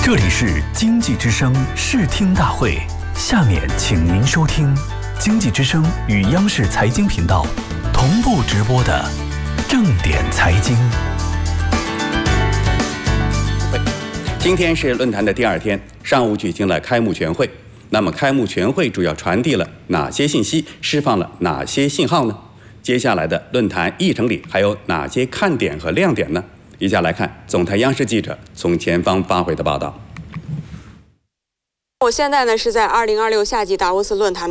这里是经济之声视听大会，下面请您收听经济之声与央视财经频道同步直播的正点财经。 今天是论坛的第2天，上午举行了开幕全会。那么开幕全会主要传递了哪些信息，释放了哪些信号呢？接下来的论坛议程里还有哪些看点和亮点呢？以下来看总台央视记者从前方发回的报道。 我现在呢是在2026夏季达沃斯论坛